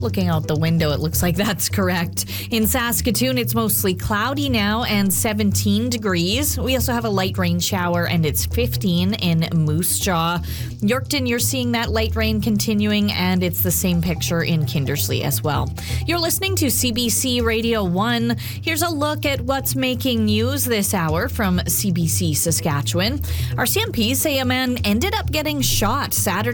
Looking out the window, it looks like that's correct. In Saskatoon, it's mostly cloudy now and 17 degrees. We also have a light rain shower and it's 15 in Moose Jaw. Yorkton, you're seeing that light rain continuing and it's the same picture in Kindersley as well. You're listening to CBC Radio 1. Here's a look at what's making news this hour from CBC Saskatchewan. Our CMPs say a man ended up getting shot Saturday